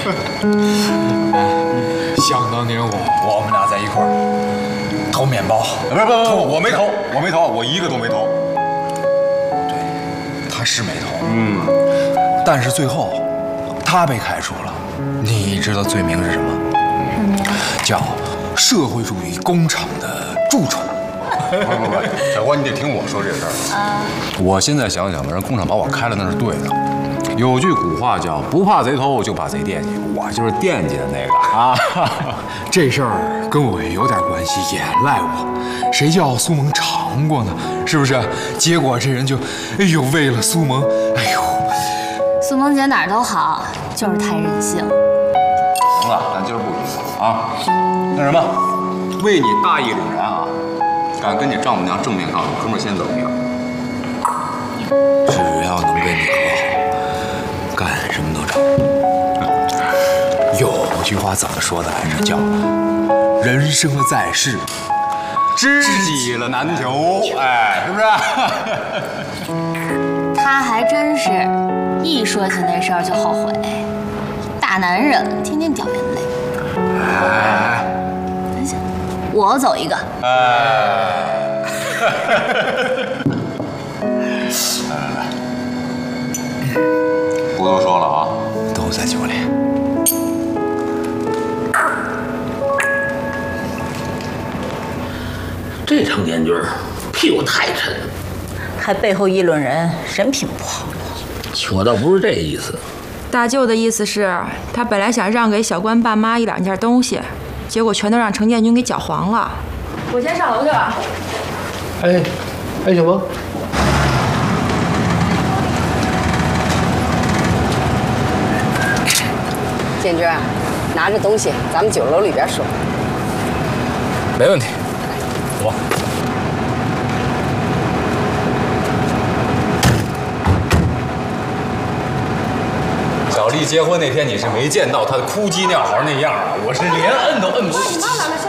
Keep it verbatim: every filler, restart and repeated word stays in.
想当年我我们俩在一块儿偷面包， 不是不是不，我没偷，我没偷，我一个都没偷。 对，他是没偷，嗯，但是最后他被开除了。你知道罪名是什么？叫社会主义工厂的蛀虫。 不不不，小郭，你得听我说这事儿啊。我现在想想，人工厂把我开了那是对的。有句古话叫“不怕贼偷，就怕贼惦记”，我就是惦记的那个啊。 这事儿跟我也有点关系，也赖我。谁叫苏萌尝过呢？是不是？结果这人就，哎呦，为了苏萌，哎呦。 苏萌姐哪儿都好，就是太任性。 行了，咱今儿不比了啊。那什么，为你大义凛然啊，敢跟你丈母娘正面上，哥们儿先怎么样？ 只要能跟你和好，干什么都成。有句话怎么说的来着？叫“人生在世， 知己了难求”，哎，是不是？ 他还真是，一说起那事儿就后悔。大男人天天掉眼泪。 哎， 等下，我走一个。 哎，来来来，不多说了啊， 都在酒里。 这程建军屁股太沉， 还背后议论人，人品不好。 我倒不是这意思。 大舅的意思是，他本来想让给小关爸妈一两件东西，结果全都让程建军给搅黄了。我先上楼去了。 哎，哎，小萌， 建军，拿着东西，咱们酒楼里边说。 没问题，走吧。小丽结婚那天，你是没见到她的哭鸡尿嚎那样啊！我是连摁都摁不住。